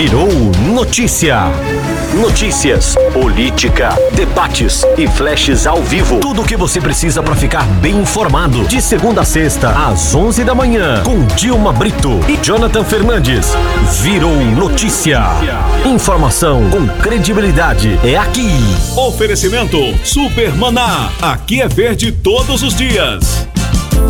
virou notícia. Notícias, política, debates e flashes ao vivo. Tudo o que você precisa para ficar bem informado. De segunda a sexta, às 11 da manhã, com Dilma Brito e Jonathan Fernandes. Virou notícia. Informação com credibilidade é aqui. Oferecimento Super Maná. Aqui é verde todos os dias.